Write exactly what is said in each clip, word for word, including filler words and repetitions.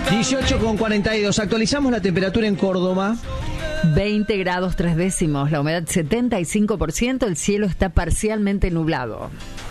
dieciocho con cuarenta y dos. Actualizamos la temperatura en Córdoba. veinte grados tres décimos, la humedad setenta y cinco por ciento, el cielo está parcialmente nublado.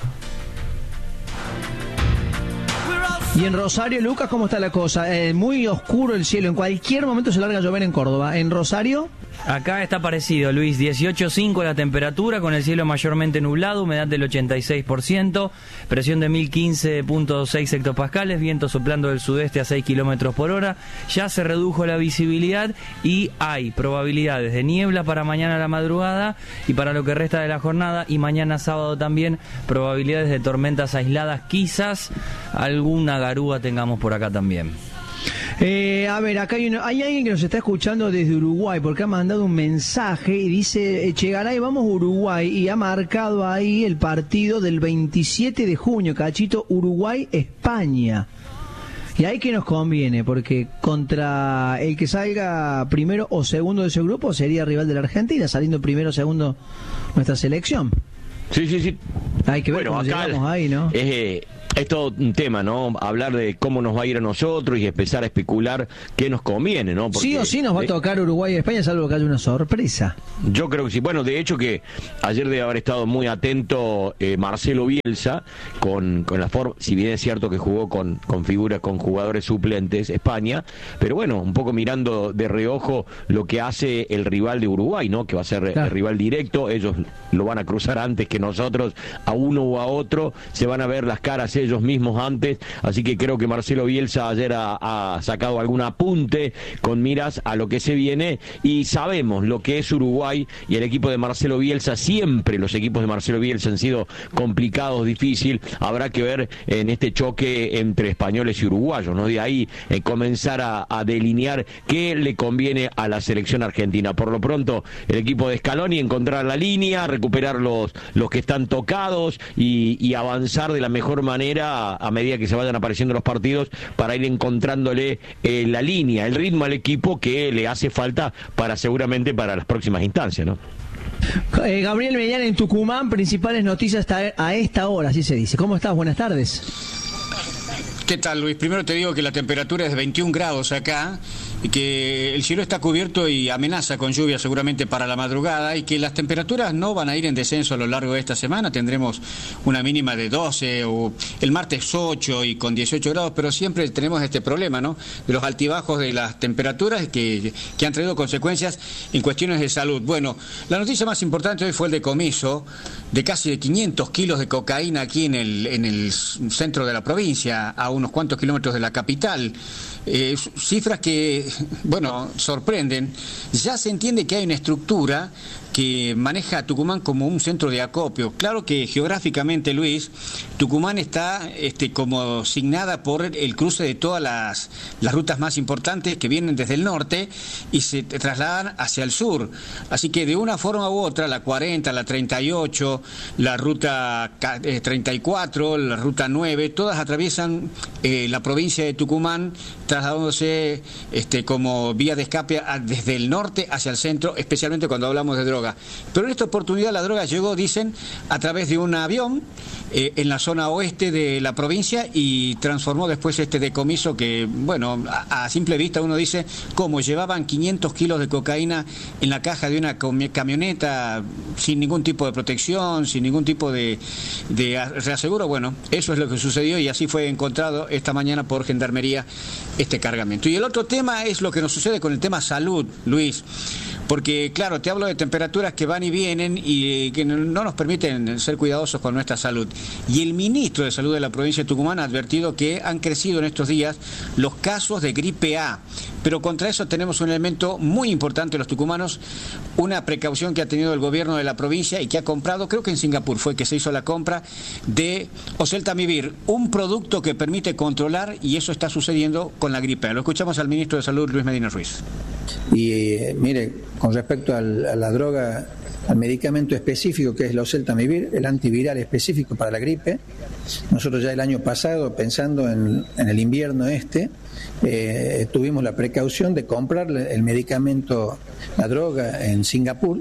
Y en Rosario, Lucas, ¿cómo está la cosa? Eh, muy oscuro el cielo, en cualquier momento se larga a llover en Córdoba. ¿En Rosario? Acá está parecido, Luis, dieciocho punto cinco la temperatura, con el cielo mayormente nublado, humedad del ochenta y seis por ciento, presión de mil quince punto seis hectopascales, viento soplando del sudeste a seis kilómetros por hora, ya se redujo la visibilidad y hay probabilidades de niebla para mañana a la madrugada y para lo que resta de la jornada, y mañana sábado también probabilidades de tormentas aisladas, quizás alguna garúa tengamos por acá también. Eh, a ver, acá hay, uno, hay alguien que nos está escuchando desde Uruguay porque ha mandado un mensaje y dice: Echegaray, vamos a Uruguay, y ha marcado ahí el partido del veintisiete de junio, cachito, Uruguay-España. Y ahí que nos conviene, porque contra el que salga primero o segundo de ese grupo sería rival de la Argentina, saliendo primero o segundo nuestra selección. Sí, sí, sí. Hay que ver bueno, cómo acá llegamos ahí, ¿no? Es, eh, es todo un tema, ¿no? Hablar de cómo nos va a ir a nosotros y empezar a especular qué nos conviene, ¿no? Porque, sí o sí nos va a tocar Uruguay y España, salvo que haya una sorpresa. Yo creo que sí. Bueno, de hecho que ayer debe haber estado muy atento eh, Marcelo Bielsa con, con la forma, si bien es cierto que jugó con, con figuras, con jugadores suplentes, España, pero bueno, un poco mirando de reojo lo que hace el rival de Uruguay, ¿no? Que va a ser claro. el rival directo, ellos lo van a cruzar antes que nosotros, a uno o a otro, se van a ver las caras ellos mismos antes, así que creo que Marcelo Bielsa ayer ha, ha sacado algún apunte con miras a lo que se viene, y sabemos lo que es Uruguay y el equipo de Marcelo Bielsa. Siempre los equipos de Marcelo Bielsa han sido complicados, difícil, habrá que ver en este choque entre españoles y uruguayos, ¿no? De ahí eh, comenzar a, a delinear qué le conviene a la selección argentina. Por lo pronto, el equipo de Scaloni encontrar la línea, recuperar los, los que están tocados y, y avanzar de la mejor manera a, a medida que se vayan apareciendo los partidos, para ir encontrándole eh, la línea, el ritmo al equipo que le hace falta para seguramente para las próximas instancias, ¿no? Eh, Gabriel Mellán en Tucumán, principales noticias hasta a esta hora, así se dice. ¿Cómo estás? Buenas tardes. ¿Qué tal, Luis? Primero te digo que la temperatura es de veintiún grados acá, y que el cielo está cubierto y amenaza con lluvia seguramente para la madrugada, y que las temperaturas no van a ir en descenso a lo largo de esta semana. Tendremos una mínima de doce, o el martes ocho y con dieciocho grados, pero siempre tenemos este problema, ¿no? De los altibajos de las temperaturas que, que han traído consecuencias en cuestiones de salud. Bueno, la noticia más importante hoy fue el decomiso de casi de quinientos kilos de cocaína aquí en el, en el centro de la provincia, a unos cuantos kilómetros de la capital. Eh, cifras que, bueno, sorprenden. Ya se entiende que hay una estructura que maneja a Tucumán como un centro de acopio. Claro que geográficamente, Luis, Tucumán está este, como signada por el cruce de todas las, las rutas más importantes que vienen desde el norte y se trasladan hacia el sur. Así que de una forma u otra, la cuarenta, la treinta y ocho, la ruta treinta y cuatro, la ruta nueve, todas atraviesan eh, la provincia de Tucumán, trasladándose este, como vía de escape a, desde el norte hacia el centro, especialmente cuando hablamos de droga. Pero en esta oportunidad la droga llegó, dicen, a través de un avión eh, en la zona oeste de la provincia, y transformó después este decomiso que, bueno, a, a simple vista uno dice, como llevaban quinientos kilos de cocaína en la caja de una camioneta sin ningún tipo de protección, sin ningún tipo de, de reaseguro. Bueno, eso es lo que sucedió, y así fue encontrado esta mañana por Gendarmería este cargamento. Y el otro tema es lo que nos sucede con el tema salud, Luis, porque claro, te hablo de temperaturas que van y vienen y que no nos permiten ser cuidadosos con nuestra salud. Y el ministro de Salud de la provincia de Tucumán ha advertido que han crecido en estos días los casos de gripe A, pero contra eso tenemos un elemento muy importante los tucumanos, una precaución que ha tenido el gobierno de la provincia y que ha comprado, creo que en Singapur fue que se hizo la compra de Oseltamivir, un producto que permite controlar, y eso está sucediendo con la gripe A. Lo escuchamos al ministro de Salud, Luis Medina Ruiz. Y eh, mire, con respecto al, a la droga, al medicamento específico que es el Oseltamivir, el antiviral específico para la gripe, nosotros ya el año pasado, pensando en, en el invierno este, eh, tuvimos la precaución de comprar el medicamento, la droga en Singapur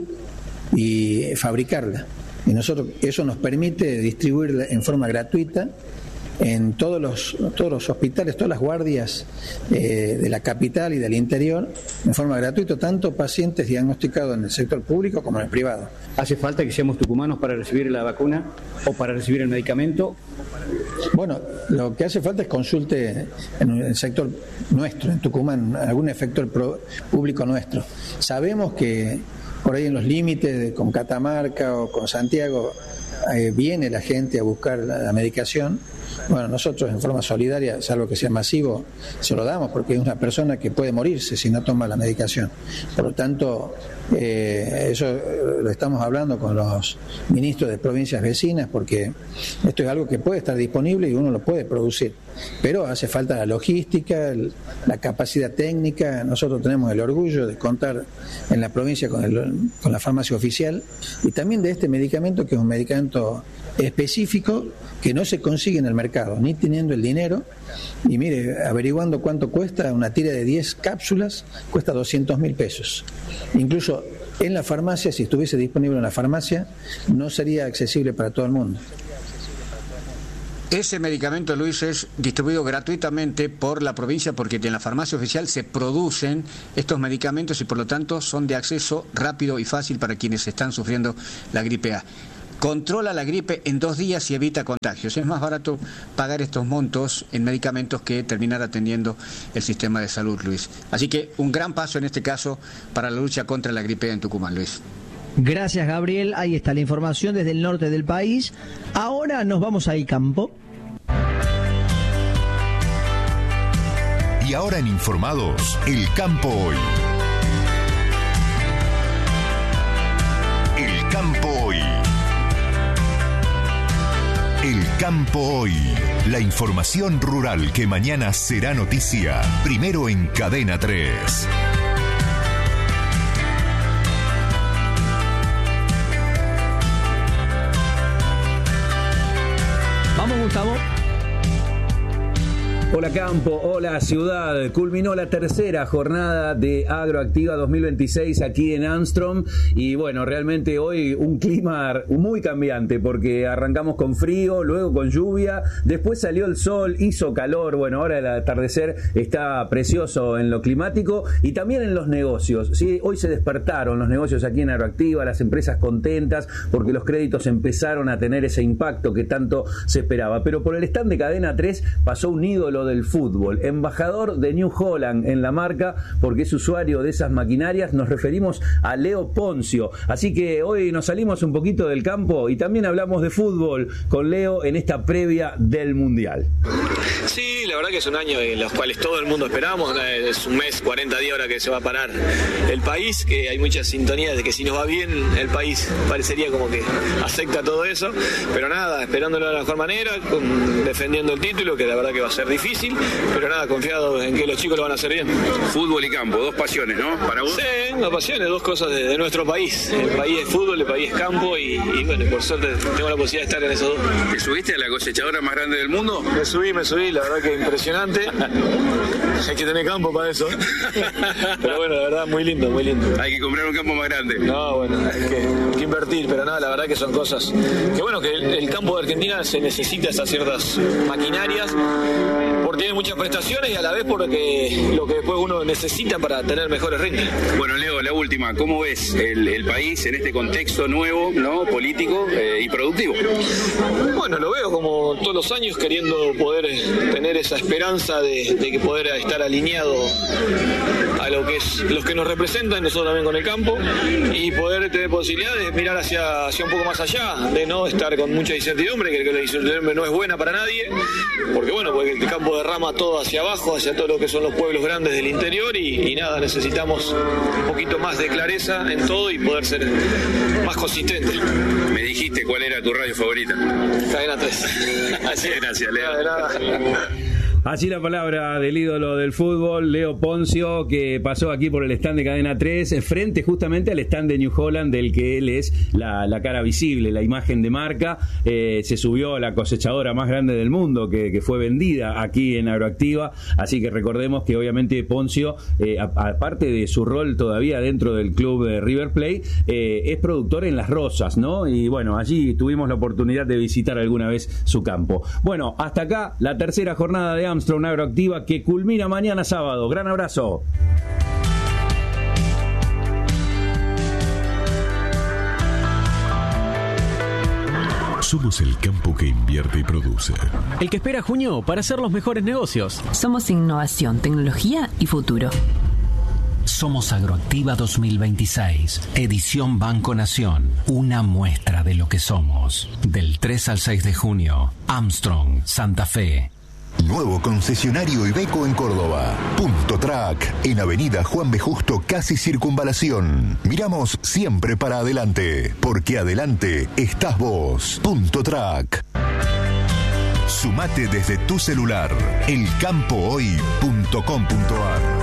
y fabricarla. Y nosotros, eso nos permite distribuirla en forma gratuita en todos los, todos los hospitales, todas las guardias eh, de la capital y del interior, en forma gratuita, tanto pacientes diagnosticados en el sector público como en el privado. ¿Hace falta que seamos tucumanos para recibir la vacuna o para recibir el medicamento? Bueno, lo que hace falta es consulte en el sector nuestro, en Tucumán, algún efector pro, público nuestro. Sabemos que por ahí en los límites de, con Catamarca o con Santiago eh, viene la gente a buscar la, la medicación. Bueno, nosotros en forma solidaria, salvo que sea masivo, se lo damos porque es una persona que puede morirse si no toma la medicación. Por lo tanto, eh, eso lo estamos hablando con los ministros de provincias vecinas porque esto es algo que puede estar disponible y uno lo puede producir. Pero hace falta la logística, el, la capacidad técnica. Nosotros tenemos el orgullo de contar en la provincia con, el, con la farmacia oficial y también de este medicamento que es un medicamento específico que no se consigue en el mercado, ni teniendo el dinero. Y mire, averiguando cuánto cuesta, una tira de diez cápsulas cuesta doscientos mil pesos. Incluso en la farmacia, si estuviese disponible en la farmacia, no sería accesible para todo el mundo. Ese medicamento, Luis, es distribuido gratuitamente por la provincia porque en la farmacia oficial se producen estos medicamentos y por lo tanto son de acceso rápido y fácil para quienes están sufriendo la gripe A. Controla la gripe en dos días y evita contagios. Es más barato pagar estos montos en medicamentos que terminar atendiendo el sistema de salud, Luis. Así que un gran paso en este caso para la lucha contra la gripe A en Tucumán, Luis. Gracias, Gabriel. Ahí está la información desde el norte del país. Ahora nos vamos al campo. Y ahora en Informados, el campo hoy. El campo hoy. El campo hoy. La información rural que mañana será noticia. Primero en Cadena tres. Vamos, Gustavo. Hola campo, hola ciudad. Culminó la tercera jornada de Agroactiva dos mil veintiséis aquí en Armstrong y bueno, realmente hoy un clima muy cambiante porque arrancamos con frío, luego con lluvia, después salió el sol, hizo calor, bueno, ahora el atardecer está precioso en lo climático y también en los negocios, ¿sí? Hoy se despertaron los negocios aquí en Agroactiva, las empresas contentas porque los créditos empezaron a tener ese impacto que tanto se esperaba, pero por el stand de Cadena tres pasó un ídolo del fútbol, embajador de New Holland en la marca, porque es usuario de esas maquinarias. Nos referimos a Leo Poncio. Así que hoy nos salimos un poquito del campo y también hablamos de fútbol con Leo en esta previa del Mundial. Sí, la verdad que es un año en los cuales todo el mundo esperamos. Es un mes, cuarenta días ahora que se va a parar el país, que hay muchas sintonías de que si nos va bien el país parecería como que acepta todo eso, pero nada, esperándolo de la mejor manera, defendiendo el título, que la verdad que va a ser difícil. Pero nada, confiado en que los chicos lo van a hacer bien. Fútbol y campo, dos pasiones, ¿no? ¿Para vos? Sí, dos pasiones, dos cosas de, de nuestro país. El país es fútbol, el país es campo y, y bueno, por suerte tengo la posibilidad de estar en esos dos. ¿Te subiste a la cosechadora más grande del mundo? Me subí, me subí, la verdad que impresionante. Hay que tener campo para eso. Pero bueno, la verdad, muy lindo, muy lindo. Hay que comprar un campo más grande. No, bueno, hay que, hay que invertir, pero nada, la verdad que son cosas que bueno, que el, el campo de Argentina se necesita esas ciertas maquinarias porque tiene muchas prestaciones y a la vez porque lo que después uno necesita para tener mejores rentes. Bueno, Leo, la última, ¿cómo ves el, el país en este contexto nuevo, no político eh, y productivo? Bueno, lo veo como todos los años queriendo poder tener esa esperanza de, de que poder estar alineado a lo que es los que nos representan, nosotros también con el campo, y poder tener posibilidades de mirar hacia, hacia un poco más allá, de no estar con mucha incertidumbre, que, que la incertidumbre no es buena para nadie, porque bueno, porque el campo derrama todo hacia abajo, hacia todo lo que son los pueblos grandes del interior, y, y nada, necesitamos un poquito más de clareza en todo y poder ser más consistentes. Me dijiste cuál era tu radio favorita. Cadena tres. Así es, gracias, Leo. Nada, nada. Allí la palabra del ídolo del fútbol, Leo Ponzio, que pasó aquí por el stand de Cadena tres, frente justamente al stand de New Holland, del que él es la, la cara visible, la imagen de marca. Eh, se subió a la cosechadora más grande del mundo, que, que fue vendida aquí en Agroactiva. Así que recordemos que obviamente Ponzio, eh, aparte de su rol todavía dentro del club de River Plate, eh, es productor en Las Rosas, ¿no? Y bueno, allí tuvimos la oportunidad de visitar alguna vez su campo. Bueno, hasta acá la tercera jornada de Armstrong Agroactiva, que culmina mañana sábado. Gran abrazo. Somos el campo que invierte y produce. El que espera junio para hacer los mejores negocios. Somos innovación, tecnología y futuro. Somos Agroactiva dos mil veintiséis, edición Banco Nación, una muestra de lo que somos. Del tres al seis de junio, Armstrong, Santa Fe. Nuevo concesionario Iveco en Córdoba. Punto Track, en Avenida Juan B. Justo, casi Circunvalación. Miramos siempre para adelante, porque adelante estás vos. Punto Track. Sumate desde tu celular, el campo hoy punto com punto ar.